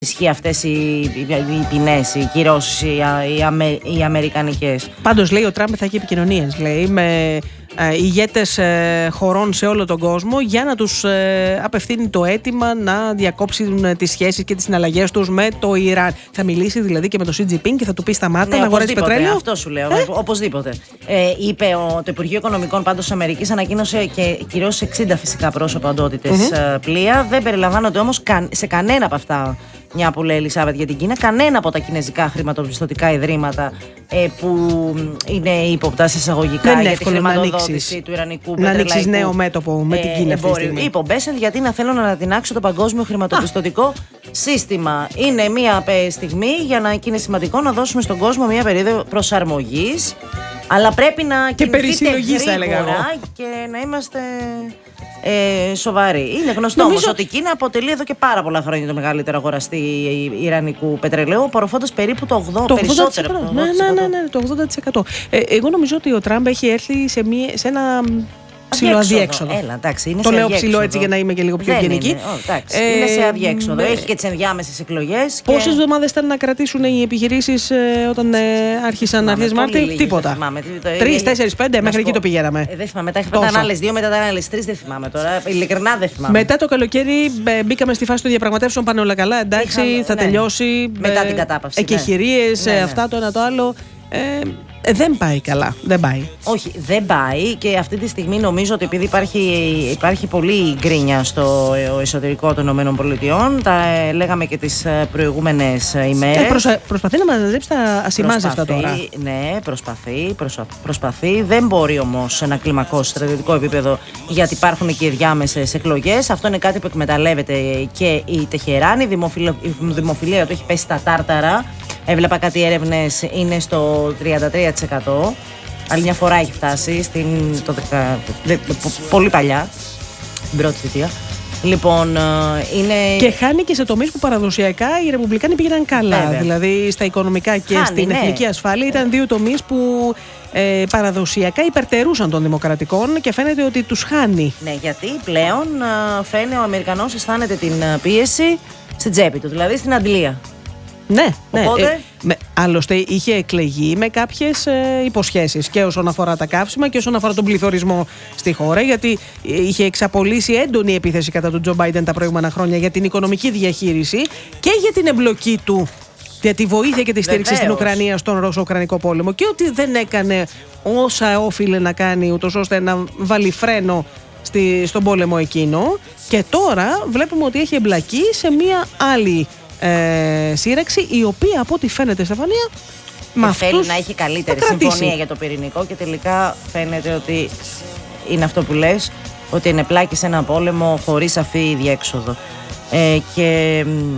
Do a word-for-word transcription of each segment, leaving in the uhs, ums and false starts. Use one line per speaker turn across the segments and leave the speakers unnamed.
ισχύει αυτές οι, οι, οι ποινές, οι κυρώσεις, οι, οι, αμε, οι αμερικανικές.
Πάντως λέει ο Τραμπ θα έχει επικοινωνίες, λέει, με ε, ηγέτες ε, χωρών σε όλο τον κόσμο για να τους ε, απευθύνει το αίτημα να διακόψουν ε, τις σχέσεις και τις συναλλαγές τους με το Ιράν. Θα μιλήσει δηλαδή και με τον Σι Τζινπίνγκ και θα του πει σταμάτα
ναι,
να αγοράσει πετρέλαιο.
Αυτό σου λέω,
ε?
οπωσδήποτε. Ε, είπε ο, το Υπουργείο Οικονομικών πάντως της Αμερικής, ανακοίνωσε και κυρώσει εξήντα φυσικά πρόσωπα οντότητες mm-hmm. πλοία. Δεν περιλαμβάνονται όμως κα, σε κανένα από αυτά. Μια που λέει η Ελισάβετ για την Κίνα, κανένα από τα κινέζικα χρηματοπιστωτικά ιδρύματα ε, που είναι ύποπτα σε εισαγωγικά για τη χρηματοδότηση του Ιρανικού πετρελαϊκού.
Να ανοίξει νέο μέτωπο με την Κίνα.
Οι υπομπές γιατί να θέλουν να ανατινάξουν το παγκόσμιο χρηματοπιστωτικό Α. σύστημα. Είναι μια στιγμή για να είναι σημαντικό να δώσουμε στον κόσμο μια περίοδο προσαρμογής. Αλλά πρέπει να
και
κινηθείτε
θα έλεγα εγώ.
Και να είμαστε ε, σοβαροί. Είναι γνωστό Νομίζω... όμως ότι η Κίνα αποτελεί εδώ και πάρα πολλά χρόνια το μεγαλύτερο αγοραστή Ιρανικού πετρελαίου, απορροφώντας περίπου το ογδόντα τοις εκατό. Περισσότερο από το ογδόντα τοις εκατό.
Ναι, ναι, ναι, το ογδόντα τοις εκατό. Ε, εγώ νομίζω ότι ο Τραμπ έχει έρθει σε, μία, σε ένα ψηλό αδιέξοδο.
Έλα, εντάξει, είναι
το
σε
λέω
αδιέξοδο.
ψηλό έτσι για να είμαι και λίγο πιο γενική.
Είναι, εντάξει, ε, είναι σε αδιέξοδο. Έχει και τις ενδιάμεσες εκλογές. Και...
Πόσες εβδομάδες ήταν να κρατήσουν οι επιχειρήσεις ε, όταν ε, άρχισαν αρχές Μάρτη? Τίποτα. Τρεις, τέσσερις, πέντε, μέχρι εκεί το πηγαίναμε.
Ε, δεν θυμάμαι. Μετά ήταν άλλες δύο, μετά ήταν άλλες τρεις, δεν θυμάμαι τώρα. Ειλικρινά δεν θυμάμαι.
Μετά το καλοκαίρι μπήκαμε στη φάση των διαπραγματεύσεων, πάνε όλα καλά. Εντάξει, Είχα, θα ναι. τελειώσει.
Μετά την κατάπαυση.
Εκεχηρίες, ναι. αυτά το ένα το άλλο. Ε, δεν πάει καλά, δεν πάει.
Όχι, δεν πάει και αυτή τη στιγμή νομίζω ότι επειδή υπάρχει, υπάρχει πολλή γκρίνια στο εσωτερικό των ΗΠΑ, τα ε, λέγαμε και τις προηγούμενες ημέρες.
Ε, προσα, προσπαθεί να μαζέψει τα ασημάζευτα τώρα.
Ναι, προσπαθεί, προσα, προσπαθεί. Δεν μπορεί όμως να κλιμακώσει στρατιωτικό επίπεδο γιατί υπάρχουν και οι διάμεσες εκλογές. Αυτό είναι κάτι που εκμεταλλεύεται και η Τεχεράνη. Η δημοφιλία, η δημοφιλία του έχει πέσει στα τάρταρα. Έβλεπα κάτι έρευνες, είναι στο τριάντα τρία τοις εκατό. Άλλη μια φορά έχει φτάσει, στην, το δεκα, δε, πολύ παλιά, στην πρώτη θητεία. Λοιπόν, είναι...
Και χάνει και σε τομείς που παραδοσιακά οι Ρεπουμπλικάνοι πήγαιναν καλά. Βέβαια. Δηλαδή στα οικονομικά και χάνει, στην ναι. εθνική ασφάλεια ήταν δύο τομείς που ε, παραδοσιακά υπερτερούσαν των Δημοκρατικών και φαίνεται ότι τους χάνει.
Ναι, γιατί πλέον φαίνεται ο Αμερικανός αισθάνεται την πίεση στην τσέπη του, δηλαδή στην αντλία.
Ναι,
Οπότε...
ναι. Ε, με, άλλωστε είχε εκλεγεί με κάποιες ε, υποσχέσεις και όσον αφορά τα καύσιμα και όσον αφορά τον πληθωρισμό στη χώρα, γιατί είχε εξαπολύσει έντονη επίθεση κατά του Τζο Μπάιντεν τα προηγούμενα χρόνια για την οικονομική διαχείριση και για την εμπλοκή του, για τη βοήθεια και τη στήριξη στην Ουκρανία στον Ρώσο-Ουκρανικό πόλεμο και ότι δεν έκανε όσα όφιλε να κάνει ούτως ώστε να βάλει φρένο στη, στον πόλεμο εκείνο, και τώρα βλέπουμε ότι έχει εμπλακεί σε μία άλλη Ε, σύραξη, η οποία από ό,τι φαίνεται, Στεφανία,
με θέλει να έχει καλύτερη συμφωνία για το πυρηνικό και τελικά φαίνεται ότι είναι αυτό που λες, ότι είναι πλάκη σε ένα πόλεμο χωρίς σαφή διέξοδο. Ε, και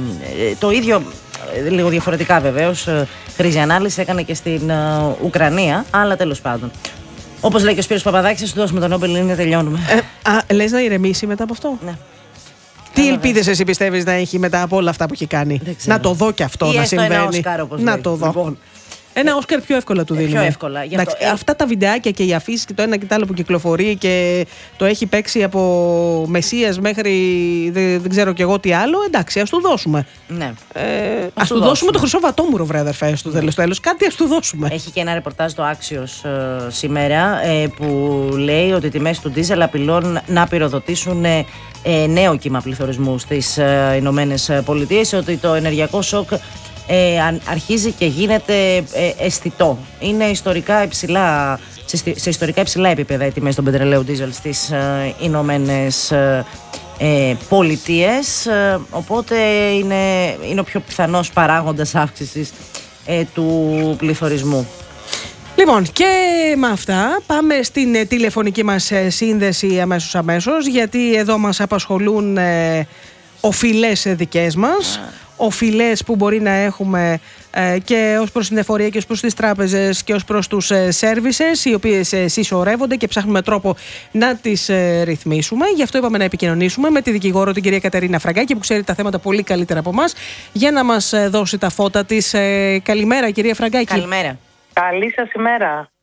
ε, το ίδιο, λίγο διαφορετικά βεβαίως, χρήση ανάλυση έκανε και στην ε, Ουκρανία, αλλά τέλος πάντων. Όπως λέει και ο Σπύρος Παπαδάκης, θα σου δώσουμε τον Νόμπελ να τελειώνουμε.
Ε, α, λες να ηρεμήσει μετά από αυτό?
Ναι.
Τι ελπίδες εσύ πιστεύεις να έχει μετά από όλα αυτά που έχει κάνει? Να το δω και αυτό
ή
να συμβαίνει.
Ένα Όσκαρ, όπως
να
λέει.
το δω.
Λοιπόν.
Ένα Όσκαρ πιο εύκολα του
ε,
δίνουμε.
Πιο εύκολα.
Εντάξει,
αυτό...
Αυτά τα βιντεάκια και οι αφήσεις και το ένα και το άλλο που κυκλοφορεί και το έχει παίξει από Μεσσίας μέχρι δεν, δεν ξέρω κι εγώ τι άλλο. Εντάξει, ας του δώσουμε.
Ναι.
Ε, ας, ας του δώσουμε. δώσουμε το χρυσό βατόμουρο, βρε αδερφέ, στο τέλος τέλος. Κάτι ας του δώσουμε.
Έχει και ένα ρεπορτάζ το Axios ε, σήμερα ε, που λέει ότι οι τιμές του ντίζελ απειλούν να πυροδοτήσουν ε, ε, νέο κύμα πληθωρισμού στις ε, Ηνωμένες Πολιτείες, ότι το ενεργειακό σοκ Ε, αρχίζει και γίνεται ε, αισθητό. Είναι ιστορικά υψηλά, σε, σε ιστορικά υψηλά επίπεδα οι τιμές των πετρελαίου ντίζελ στις ε, Ηνωμένες ε, ε, Πολιτείες, ε, οπότε είναι, είναι ο πιο πιθανός παράγοντας αύξησης ε, του πληθωρισμού.
Λοιπόν, και με αυτά πάμε στην ε, τηλεφωνική μας ε, σύνδεση αμέσως αμέσως, γιατί εδώ μας απασχολούν ε, οφειλές δικές μας. Οφειλές που μπορεί να έχουμε ε, και ως προς την εφορία και ως προς τις τράπεζες και ως προς τους ε, services, οι οποίες ε, συσσωρεύονται και ψάχνουμε τρόπο να τις ε, ρυθμίσουμε. Γι' αυτό είπαμε να επικοινωνήσουμε με τη δικηγόρο την κυρία Κατερίνα Φραγκάκη, που ξέρει τα θέματα πολύ καλύτερα από εμάς, για να μας ε, δώσει τα φώτα της. Ε, καλημέρα, κυρία Φραγκάκη.
Καλημέρα.
Καλή σας ημέρα.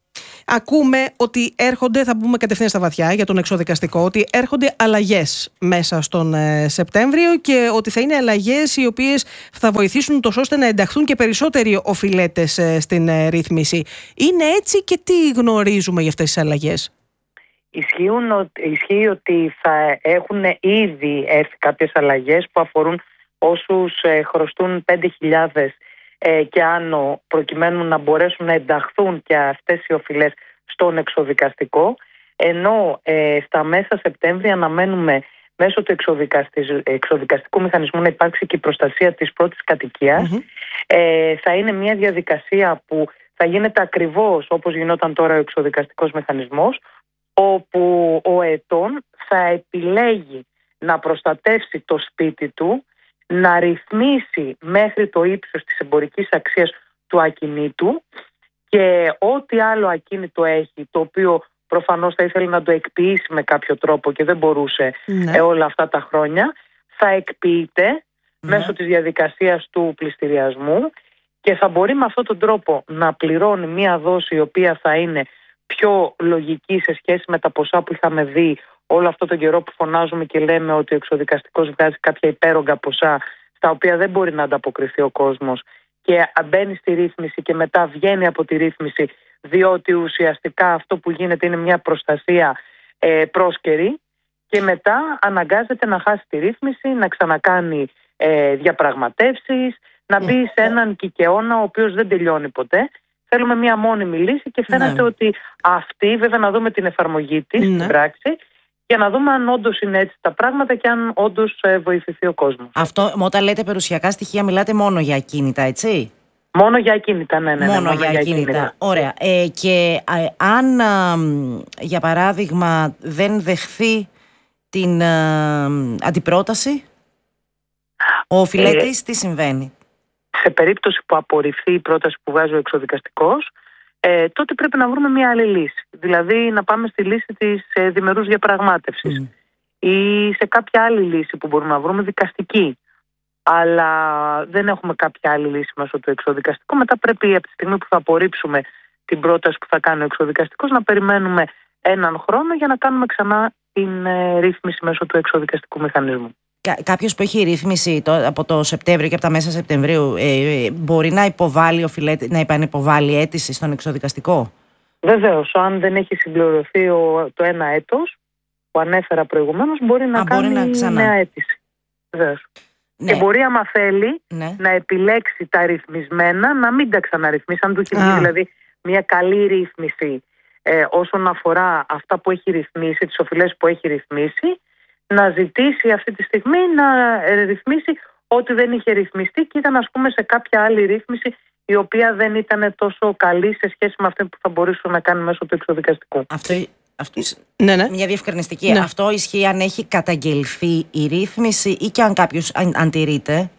ακούμε ότι έρχονται, θα μπούμε κατευθείαν στα βαθιά για τον εξωδικαστικό, ότι έρχονται αλλαγές μέσα στον ε, Σεπτέμβριο και ότι θα είναι αλλαγές οι οποίες θα βοηθήσουν τόσο ώστε να ενταχθούν και περισσότεροι οφειλέτες ε, στην ε, ρύθμιση. Είναι έτσι και τι γνωρίζουμε για αυτές τις αλλαγές?
Ισχύουν, ισχύει ότι θα έχουν ήδη έρθει κάποιες αλλαγές που αφορούν όσους ε, χρωστούν πέντε χιλιάδες ε, και άνω, προκειμένου να μπορέσουν να ενταχθούν και αυτές οι οφειλές στον εξωδικαστικό, ενώ ε, στα μέσα Σεπτέμβρη αναμένουμε μέσω του εξωδικαστικού μηχανισμού να υπάρξει και η προστασία της πρώτης κατοικίας. Mm-hmm. Ε, θα είναι μια διαδικασία που θα γίνεται ακριβώς όπως γινόταν τώρα ο εξωδικαστικός μηχανισμός, όπου ο ετών θα επιλέγει να προστατεύσει το σπίτι του, να ρυθμίσει μέχρι το ύψος της εμπορικής αξίας του ακινήτου και ό,τι άλλο ακίνητο έχει, το οποίο προφανώς θα ήθελε να το εκποιήσει με κάποιο τρόπο και δεν μπορούσε ναι. ε, όλα αυτά τα χρόνια, θα εκποιείται ναι. μέσω της διαδικασίας του πληστηριασμού και θα μπορεί με αυτόν τον τρόπο να πληρώνει μία δόση η οποία θα είναι πιο λογική σε σχέση με τα ποσά που είχαμε δει όλο αυτό τον καιρό που φωνάζουμε και λέμε ότι ο εξωδικαστικός βγάζει κάποια υπέρογκα ποσά στα οποία δεν μπορεί να ανταποκριθεί ο κόσμος και μπαίνει στη ρύθμιση και μετά βγαίνει από τη ρύθμιση, διότι ουσιαστικά αυτό που γίνεται είναι μια προστασία ε, πρόσκαιρη και μετά αναγκάζεται να χάσει τη ρύθμιση, να ξανακάνει ε, διαπραγματεύσεις, να μπει σε έναν κικαιώνα ο οποίος δεν τελειώνει ποτέ. Θέλουμε μια μόνιμη λύση και φαίνεται ναι. ότι αυτή, βέβαια να δούμε την εφαρμογή της ναι. στην πράξη, για να δούμε αν όντως είναι έτσι τα πράγματα και αν όντως ε, βοηθηθεί ο κόσμος.
Αυτό, όταν λέτε περιουσιακά στοιχεία, μιλάτε μόνο για ακίνητα, έτσι?
Μόνο για ακίνητα, ναι, ναι.
Μόνο,
ναι, μόνο
για, για ακίνητα. ακίνητα. Ωραία. Ε, και α, αν, α, για παράδειγμα, δεν δεχθεί την α, αντιπρόταση, ο οφειλέτης, ε, τι συμβαίνει?
Σε περίπτωση που απορριφθεί η πρόταση που βγάζει ο εξωδικαστικός, ε, τότε πρέπει να βρούμε μια άλλη λύση. Δηλαδή να πάμε στη λύση της ε, διμερούς διαπραγμάτευσης mm. ή σε κάποια άλλη λύση που μπορούμε να βρούμε δικαστική. Αλλά δεν έχουμε κάποια άλλη λύση μέσω του εξωδικαστικού. Μετά πρέπει από τη στιγμή που θα απορρίψουμε την πρόταση που θα κάνει ο εξωδικαστικός να περιμένουμε έναν χρόνο για να κάνουμε ξανά την ε, ρύθμιση μέσω του εξωδικαστικού μηχανισμού.
Κάποιος που έχει ρύθμιση το, από το Σεπτέμβριο και από τα μέσα Σεπτεμβρίου ε, μπορεί να υποβάλει, οφειλέτη, να επανυποβάλει αίτηση στον εξωδικαστικό?
Βεβαίως, αν δεν έχει συμπληρωθεί ο, το ένα έτος που ανέφερα προηγουμένως, μπορεί να Α, κάνει μπορεί να ξανά. νέα αίτηση. Βεβαίως. Ναι. Και μπορεί, άμα θέλει, ναι. να επιλέξει τα ρυθμισμένα, να μην τα ξαναρυθμίσει. Αν του έχει βγει δηλαδή μια καλή ρύθμιση ε, όσον αφορά αυτά που έχει ρυθμίσει, τις οφειλές που έχει ρυθμίσει, να ζητήσει αυτή τη στιγμή να ρυθμίσει ό,τι δεν είχε ρυθμιστεί και ήταν, ας πούμε, σε κάποια άλλη ρύθμιση η οποία δεν ήταν τόσο καλή σε σχέση με αυτή που θα μπορούσε να κάνει μέσω του εξωδικαστικού.
Αυτό, αυτό, ναι, ναι. Μια διευκρινιστική. Ναι. Αυτό ισχύει αν έχει καταγγελθεί η ρύθμιση ή και αν κάποιος αν, αν τηρείται?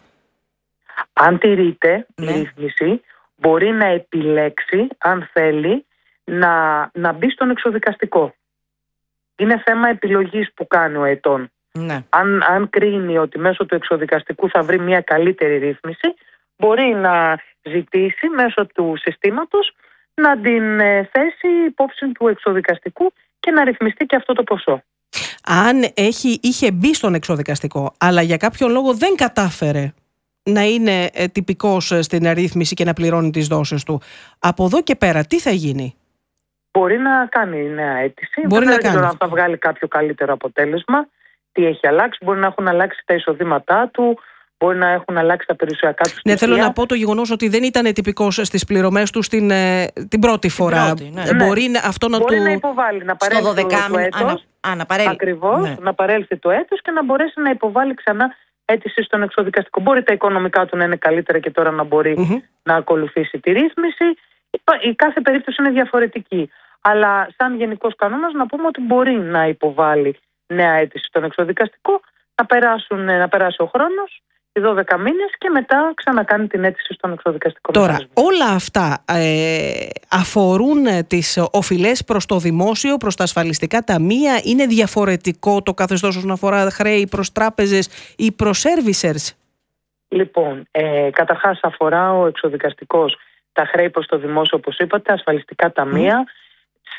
Αν τηρείται ναι. η ρύθμιση, μπορεί να επιλέξει, αν θέλει, να, να μπει στον εξωδικαστικό. Είναι θέμα επιλογής που κάνει ο ετών. Ναι. Αν, αν κρίνει ότι μέσω του εξωδικαστικού θα βρει μια καλύτερη ρύθμιση, μπορεί να ζητήσει μέσω του συστήματος να την θέσει υπόψη του εξωδικαστικού και να ρυθμιστεί και αυτό το ποσό.
Αν έχει, είχε μπει στον εξωδικαστικό, αλλά για κάποιο λόγο δεν κατάφερε να είναι ε, τυπικός στην ρύθμιση και να πληρώνει τις δόσεις του, από εδώ και πέρα τι θα γίνει?
Μπορεί να κάνει νέα αίτηση.
Μπορεί
δεν
να κάνει.
Δεν θα βγάλει κάποιο καλύτερο αποτέλεσμα. Τι έχει αλλάξει? Μπορεί να έχουν αλλάξει τα εισοδήματά του, μπορεί να έχουν αλλάξει τα περιουσιακά του στοιχεία.
Ναι, θέλω να πω το γεγονός ότι δεν ήταν τυπικός στις πληρωμές του στην, ε, την πρώτη φορά. Την πρώτη, ναι. Μπορεί
ναι.
αυτό να
μπορεί
του.
να υποβάλει, να παρέλθει το, το έτος. Ακριβώς, ναι. να παρέλθει το έτος και να μπορέσει να υποβάλει ξανά αίτηση στον εξωδικαστικό. Μπορεί τα οικονομικά του να είναι καλύτερα και τώρα να μπορεί mm-hmm. να ακολουθήσει τη ρύθμιση. Η κάθε περίπτωση είναι διαφορετική. Αλλά σαν γενικός κανόνας να πούμε ότι μπορεί να υποβάλει νέα αίτηση στον εξωδικαστικό, να, περάσουν, να περάσει ο χρόνος, οι δώδεκα μήνες και μετά ξανακάνει την αίτηση στον εξωδικαστικό.
Τώρα,
μηχανισμό.
όλα αυτά ε, αφορούν τις οφειλές προς το δημόσιο, προς τα ασφαλιστικά ταμεία? Είναι διαφορετικό το καθεστώς όσον αφορά χρέη προς τράπεζες ή προς servicers?
Λοιπόν, ε, καταρχάς αφορά ο εξωδικαστικός τα χρέη προς το δημόσιο, όπως είπατε, ασφαλιστικά ταμεία. Mm.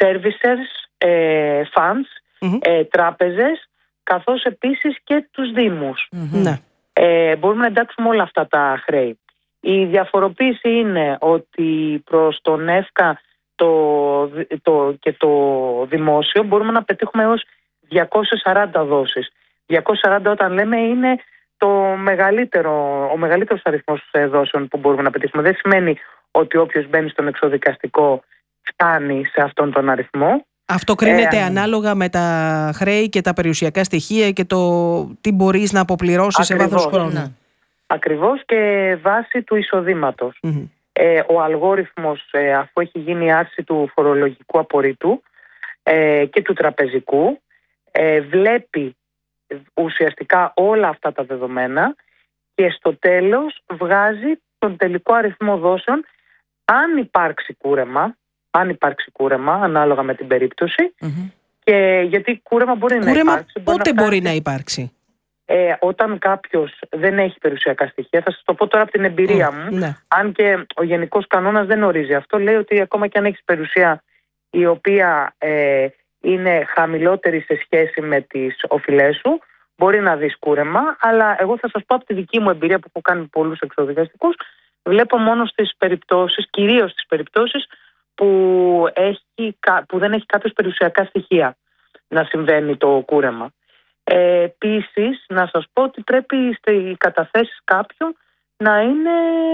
servicers, ε, funds,
Mm-hmm.
ε, τράπεζες, καθώς επίσης και τους δήμους.
Mm-hmm.
Ε, μπορούμε να εντάξουμε όλα αυτά τα χρέη. Η διαφοροποίηση είναι ότι προς τον ΕΦΚΑ το, το, και το δημόσιο μπορούμε να πετύχουμε έως διακόσιες σαράντα δόσεις. διακόσιες σαράντα όταν λέμε είναι το μεγαλύτερο, ο μεγαλύτερος αριθμός δόσεων που μπορούμε να πετύχουμε. Δεν σημαίνει ότι όποιος μπαίνει στον εξωδικαστικό φτάνει σε αυτόν τον αριθμό.
Αυτό κρίνεται
ε,
ανάλογα με τα χρέη και τα περιουσιακά στοιχεία και το τι μπορείς να αποπληρώσεις σε βάθος χρόνου.
Ναι.
Ακριβώς, και βάση του εισοδήματος.
Mm-hmm.
Ε, ο αλγόριθμος, ε, αφού έχει γίνει η άρση του φορολογικού απορρίτου ε, και του τραπεζικού, ε, βλέπει ουσιαστικά όλα αυτά τα δεδομένα και στο τέλος βγάζει τον τελικό αριθμό δόσεων, αν υπάρξει κούρεμα, αν υπάρξει κούρεμα ανάλογα με την περίπτωση.
Mm-hmm.
Και γιατί κούρεμα μπορεί
κούρεμα
να υπάρξει.
Πότε
μπορεί να,
μπορεί να υπάρξει?
Ε, όταν κάποιος δεν έχει περιουσιακά στοιχεία, θα σας το πω τώρα από την εμπειρία
Mm,
μου,
ναι.
αν και ο γενικός κανόνας δεν ορίζει αυτό, λέει ότι ακόμα και αν έχεις περιουσία η οποία ε, είναι χαμηλότερη σε σχέση με τις οφειλές σου, μπορεί να δεις κούρεμα, αλλά εγώ θα σας πω από τη δική μου εμπειρία που έχω κάνει πολλούς εξωδικαστικούς, βλέπω μόνο στις περιπτώσεις, κυρίως στις περιπτώσεις που, έχει, που δεν έχει κάποιος περιουσιακά στοιχεία να συμβαίνει το κούρεμα. Ε, επίσης, να σας πω ότι πρέπει οι καταθέσεις κάποιου να είναι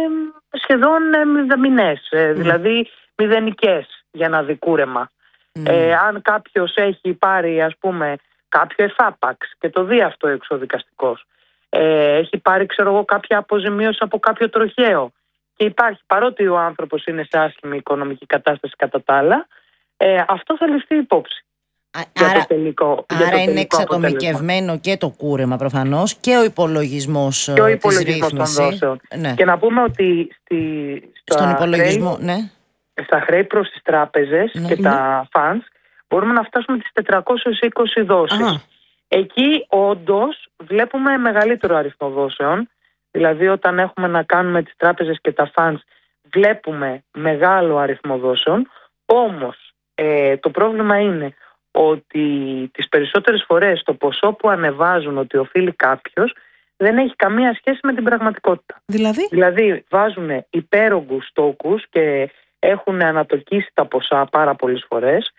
σχεδόν μηδαμινές, mm. δηλαδή μηδενικές για να δει κούρεμα. Mm. Ε, αν κάποιος έχει πάρει, ας πούμε, κάποιο εφάπαξ και το δει αυτό εξωδικαστικός, ε, έχει πάρει, ξέρω εγώ, κάποια αποζημίωση από κάποιο τροχαίο και υπάρχει, παρότι ο άνθρωπος είναι σε άσχημη οικονομική κατάσταση κατά τα άλλα, ε, αυτό θα ληφθεί υπόψη.
Άρα,
για το τελικό,
άρα
για το
είναι
τελικό
εξατομικευμένο και το κούρεμα προφανώς και ο υπολογισμός
και ο
της
υπολογισμός των δόσεων.
Ναι.
Και να πούμε ότι στη,
στον υπολογισμό,
χρέη,
ναι.
στα χρέη προς τις τράπεζες
ναι.
και ναι. τα funds μπορούμε να φτάσουμε τις τετρακόσιες είκοσι δόσεις.
Αχα.
Εκεί όντως βλέπουμε μεγαλύτερο αριθμό δόσεων. Δηλαδή όταν έχουμε να κάνουμε τις τράπεζες και τα funds βλέπουμε μεγάλο αριθμό δόσεων. Όμως ε, το πρόβλημα είναι ότι τις περισσότερες φορές το ποσό που ανεβάζουν ότι οφείλει κάποιος δεν έχει καμία σχέση με την πραγματικότητα.
Δηλαδή,
δηλαδή βάζουν υπέρογκους τόκους και έχουν ανατοκίσει τα ποσά πάρα πολλές φορές.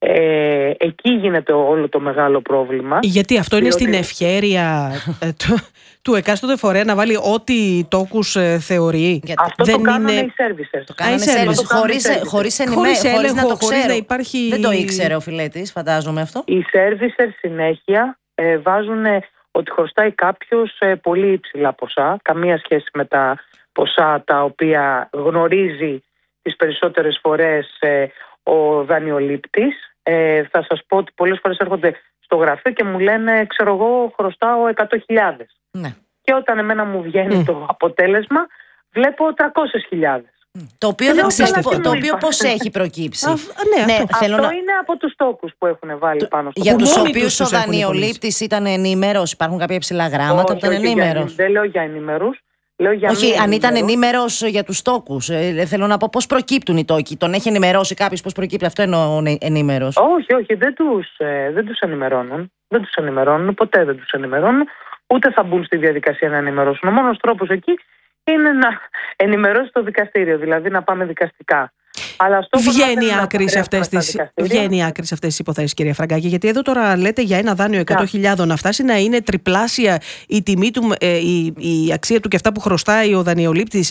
Ε, εκεί γίνεται όλο το μεγάλο πρόβλημα.
Γιατί αυτό είναι
διότι...
στην ευχέρεια ε, του, του εκάστοτε φορέα να βάλει ό,τι τόκους ε, θεωρεί.
Γιατί αυτό δεν το κάνουν είναι... οι servicers.
Το κάνουν οι servicers χωρίς, χωρίς, ενημέ...
χωρίς,
χωρίς
έλεγχο,
να το
χωρίς
ξέρω.
Να υπάρχει...
Δεν το ήξερε ο φιλέτης, φαντάζομαι αυτό.
Οι servicers συνέχεια ε, βάζουν ε, ότι χρωστάει κάποιος ε, πολύ υψηλά ποσά, καμία σχέση με τα ποσά τα οποία γνωρίζει τις περισσότερες φορές ε, ο δανειολήπτης. Ε, θα σας πω ότι πολλές φορές έρχονται στο γραφείο και μου λένε, ξέρω εγώ, χρωστάω εκατό χιλιάδες.
Ναι.
Και όταν εμένα μου βγαίνει mm. το αποτέλεσμα, βλέπω τριακόσιες χιλιάδες.
Mm. Το οποίο, δεν ξέρω, το οποίο πώς έχει προκύψει.
Α, ναι,
ναι,
αυτό
αυτό
να...
είναι από τους τόκους που έχουν βάλει το... πάνω στο
για τους
πόδι.
οποίους ο δανειολήπτης ήταν ενήμερος. Υπάρχουν κάποια υψηλά γράμματα που ήταν ενήμερος.
Δεν λέω για ενήμερους. Λέω για
όχι, αν ήταν ενήμερος για τους τόκους. Ε, θέλω να πω πώς προκύπτουν οι τόκοι. Τον έχει ενημερώσει κάποιος πώς προκύπτει, αυτό εννοώ ενήμερος.
Όχι, όχι, δεν τους, ε, δεν τους ενημερώνουν. Δεν τους ενημερώνουν, ποτέ δεν τους ενημερώνουν. Ούτε θα μπουν στη διαδικασία να ενημερώσουν. Ο μόνος τρόπος εκεί είναι να ενημερώσει το δικαστήριο, δηλαδή να πάμε δικαστικά. Αλλά αυτό
βγαίνει άκρη σε αυτές τις, βγαίνει άκρη σε αυτές τις υποθέσεις, κυρία Φραγκάκη, γιατί εδώ τώρα λέτε για ένα δάνειο εκατό χιλιάδες να φτάσει να είναι τριπλάσια η τιμή του, ε, η, η αξία του και αυτά που χρωστάει ο δανειολήπτης,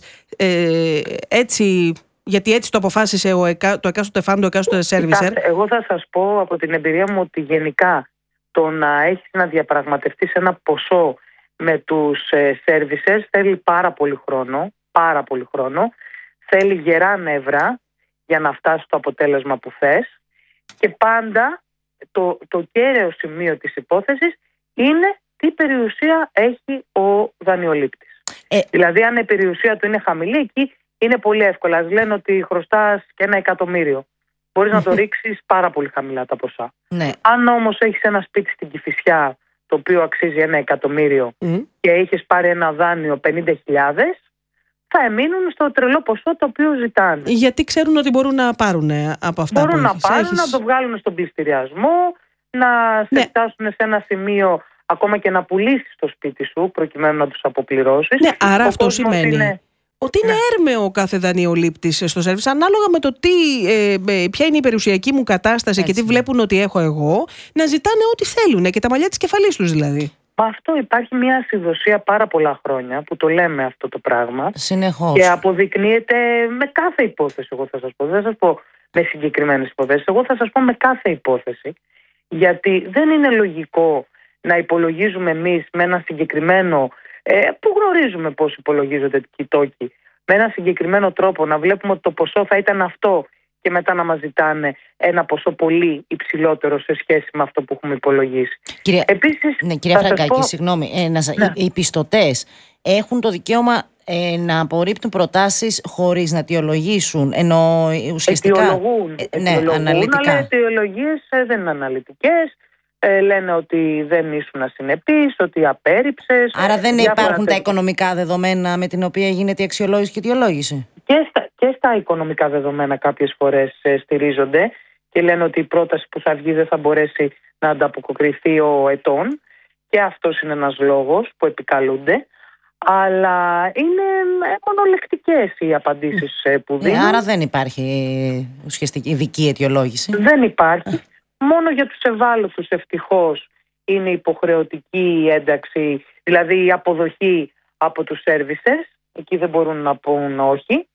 ε, έτσι, γιατί έτσι το αποφάσισε ο, το εκάστοτε φαν, το εκάστοτε servicer.
Εγώ θα σας πω από την εμπειρία μου ότι γενικά το να έχεις να διαπραγματευτείς ένα ποσό με τους ε, servicers θέλει πάρα πολύ χρόνο, πάρα πολύ χρόνο, θέλει γερά νεύρα για να φτάσει στο αποτέλεσμα που θες και πάντα το, το κέραιο σημείο της υπόθεσης είναι τι περιουσία έχει ο δανειολήπτης. Ε, δηλαδή αν η περιουσία του είναι χαμηλή, εκεί είναι πολύ εύκολα. Ας λένε ότι χρωστάς και ένα εκατομμύριο. Μπορείς να το ρίξεις πάρα πολύ χαμηλά τα ποσά.
Ναι.
Αν όμως έχεις ένα σπίτι στην Κηφισιά το οποίο αξίζει ένα εκατομμύριο mm. και έχεις πάρει ένα δάνειο πενήντα χιλιάδες, θα εμείνουν στο τρελό ποσό το οποίο ζητάνε.
Γιατί ξέρουν ότι μπορούν να πάρουν από αυτά
μπορούν
που
να πάρουν,
έχεις...
να το βγάλουν στον πληστηριασμό, να σε
ναι.
φτάσουν σε ένα σημείο ακόμα και να πουλήσεις το σπίτι σου προκειμένου να τους αποπληρώσεις.
Ναι, άρα
Ο
αυτό σημαίνει
είναι...
ότι είναι έρμεο ο κάθε δανειολήπτης στο σέρβις, ανάλογα με το τι, ε, ποια είναι η περιουσιακή μου κατάσταση. Έτσι. Και τι βλέπουν ότι έχω εγώ, να ζητάνε ό,τι θέλουν και τα μαλλιά της κεφαλής τους δηλαδή.
Μα αυτό υπάρχει μια ασυδοσία πάρα πολλά χρόνια που το λέμε αυτό το πράγμα.
Συνεχώς.
Και αποδεικνύεται με κάθε υπόθεση, εγώ θα σας πω. Δεν θα σας πω με συγκεκριμένες υποθέσεις, εγώ θα σας πω με κάθε υπόθεση. Γιατί δεν είναι λογικό να υπολογίζουμε εμείς με ένα συγκεκριμένο, ε, που γνωρίζουμε πώς υπολογίζονται οι τόκοι, με ένα συγκεκριμένο τρόπο να βλέπουμε ότι το ποσό θα ήταν αυτό και μετά να μας ζητάνε ένα ποσό πολύ υψηλότερο σε σχέση με αυτό που έχουμε υπολογίσει.
Κυρία,
Επίσης,
ναι, κυρία Φραγκάκη,
πω...
συγγνώμη, ε, να,
ναι.
οι, οι πιστωτές έχουν το δικαίωμα ε, να απορρίπτουν προτάσεις χωρίς να αιτιολογήσουν, ενώ ουσιαστικά...
Αιτιολογούν,
ε, ναι,
αιτιολογούν
αναλυτικά.
Αλλά οι αιτιολογίες ε, δεν είναι αναλυτικές. Ε, λένε ότι δεν ήσουν ασυνεπής, ότι απέρριψες.
Άρα δεν
διάφορα
υπάρχουν τα
τέτοια.
οικονομικά δεδομένα με την οποία γίνεται η αξιολόγηση και η αιτιολόγηση.
Και στα, και στα οικονομικά δεδομένα κάποιες φορές ε, στηρίζονται και λένε ότι η πρόταση που θα βγει δεν θα μπορέσει να ανταποκριθεί ο ετών, και αυτός είναι ένας λόγος που επικαλούνται. Αλλά είναι μονολεκτικές οι απαντήσεις ε, που δίνουν.
Ναι, άρα δεν υπάρχει ουσιαστική ειδική αιτιολόγηση.
Δεν υπάρχει. Μόνο για τους ευάλωτους ευτυχώς είναι υποχρεωτική η ένταξη, δηλαδή η αποδοχή από τους services. Εκεί δεν μπορούν να πούν όχι.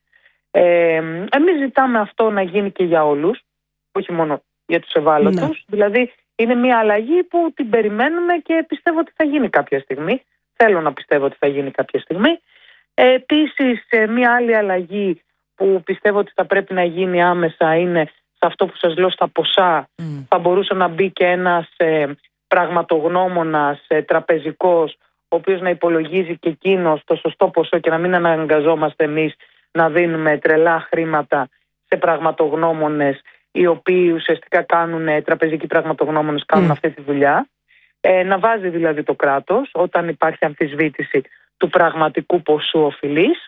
Ε, εμείς ζητάμε αυτό να γίνει και για όλους, όχι μόνο για τους ευάλωτους. Ναι. Δηλαδή είναι μια αλλαγή που την περιμένουμε και πιστεύω ότι θα γίνει κάποια στιγμή. Θέλω να πιστεύω ότι θα γίνει κάποια στιγμή. Ε, επίσης, μια άλλη αλλαγή που πιστεύω ότι θα πρέπει να γίνει άμεσα είναι σε αυτό που σας λέω στα ποσά. Mm. Θα μπορούσε να μπει και ένας ε, πραγματογνώμονας ε, τραπεζικός, ο οποίος να υπολογίζει και εκείνος το σωστό ποσό και να μην αναγκαζόμαστε εμείς να δίνουμε τρελά χρήματα σε πραγματογνώμονες οι οποίοι ουσιαστικά κάνουν, ε, τραπεζικοί πραγματογνώμονες κάνουν mm. αυτή τη δουλειά. Ε, να βάζει δηλαδή το κράτος όταν υπάρχει αμφισβήτηση του πραγματικού ποσού οφειλής.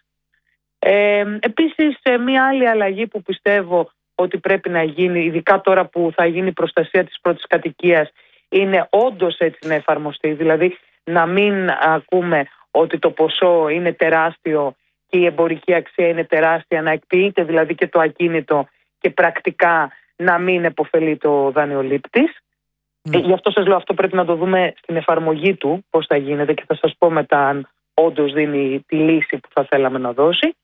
Ε, επίσης, ε, μια άλλη αλλαγή που πιστεύω ότι πρέπει να γίνει, ειδικά τώρα που θα γίνει η προστασία της πρώτης κατοικίας, είναι όντως έτσι να εφαρμοστεί. Δηλαδή να μην ακούμε ότι το ποσό είναι τεράστιο και η εμπορική αξία είναι τεράστια, να εκποιείται δηλαδή και το ακίνητο και πρακτικά να μην επωφελεί το δανειολήπτης. Mm. Ε, γι' αυτό σας λέω, αυτό πρέπει να το δούμε στην εφαρμογή του, πώς θα γίνεται, και θα σας πω μετά αν όντως δίνει τη λύση που θα θέλαμε να δώσει.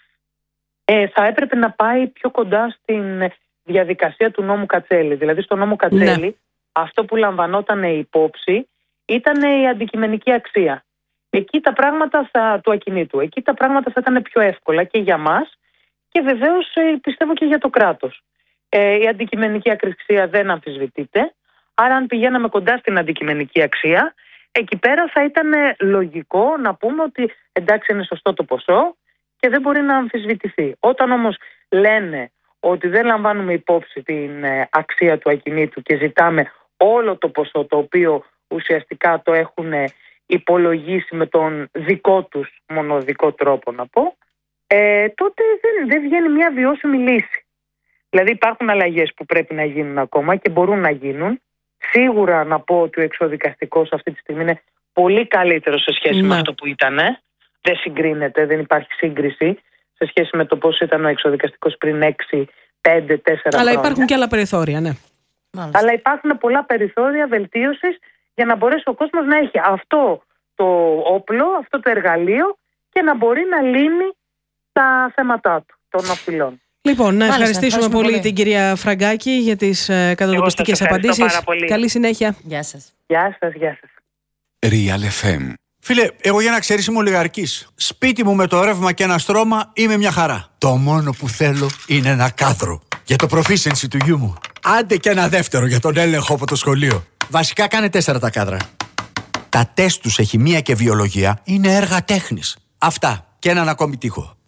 Ε, θα έπρεπε να πάει πιο κοντά στην διαδικασία του νόμου Κατσέλη. Δηλαδή στο νόμο Κατσέλη, ναι, αυτό που λαμβανόταν υπόψη ήταν η αντικειμενική αξία. Εκεί τα πράγματα θα, του ακινήτου, εκεί τα πράγματα θα ήταν πιο εύκολα και για μας και βεβαίως ε, πιστεύω και για το κράτος. Ε, η αντικειμενική αξία δεν αμφισβητείται, άρα αν πηγαίναμε κοντά στην αντικειμενική αξία, εκεί πέρα θα ήταν λογικό να πούμε ότι εντάξει, είναι σωστό το ποσό και δεν μπορεί να αμφισβητηθεί. Όταν όμως λένε ότι δεν λαμβάνουμε υπόψη την αξία του ακινήτου και ζητάμε όλο το ποσό το οποίο ουσιαστικά το έχουν υπολογίσει με τον δικό τους μονοδικό τρόπο να πω, ε, τότε δεν, δεν βγαίνει μια βιώσιμη λύση. Δηλαδή υπάρχουν αλλαγές που πρέπει να γίνουν ακόμα και μπορούν να γίνουν. Σίγουρα να πω ότι ο εξωδικαστικός αυτή τη στιγμή είναι πολύ καλύτερο σε σχέση ναι. με αυτό που ήταν. Δεν συγκρίνεται, δεν υπάρχει σύγκριση σε σχέση με το πώς ήταν ο εξωδικαστικός πριν έξι, πέντε, τέσσερα χρόνια.
Αλλά υπάρχουν και άλλα περιθώρια, ναι.
Μάλιστα.
Αλλά υπάρχουν πολλά περιθώρια βελτίωσης για να μπορέσει ο κόσμος να έχει αυτό το όπλο, αυτό το εργαλείο και να μπορεί να λύνει τα θέματα του, των οφειλών.
Λοιπόν, να
Μάλιστα,
ευχαριστήσουμε πολύ, πολύ την κυρία Φραγκάκη για τις ε, κατατοπιστικές απαντήσεις. Καλή συνέχεια.
Γεια σας.
Γεια σας, γεια σας.
Real εφ εμ. Φίλε, εγώ για να ξέρεις είμαι ολιγαρκής. Σπίτι μου με το ρεύμα και ένα στρώμα είμαι μια χαρά. Το μόνο που θέλω είναι ένα κάδρο για το proficiency του γιού μου. Άντε και ένα δεύτερο για τον έλεγχο από το σχολείο. Βασικά κάνε τέσσερα τα κάδρα. Τα τεστ τους σε χημεία και βιολογία είναι έργα τέχνης. Αυτά και έναν ακόμη τοίχο.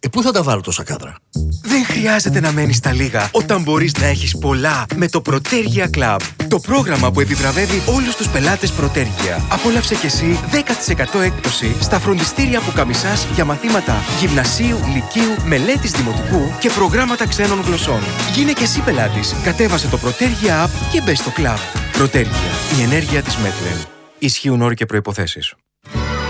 Ε, πού θα τα βάλω τόσα κάδρα?
Δεν χρειάζεται να μένεις στα λίγα όταν μπορείς να έχεις πολλά με το Protergia Club. Το πρόγραμμα που επιβραβεύει όλους τους πελάτες Protergia. Απόλαυσε κι εσύ δέκα τοις εκατό έκπτωση στα φροντιστήρια που καμισάς για μαθήματα γυμνασίου, λυκείου, μελέτης δημοτικού και προγράμματα ξένων γλωσσών. Γίνε κι εσύ πελάτης. Κατέβασε το Protergia App και μπες στο Club. Protergia, η ενέργεια της Metlen. Ισχύουν όροι και προϋποθέσεις.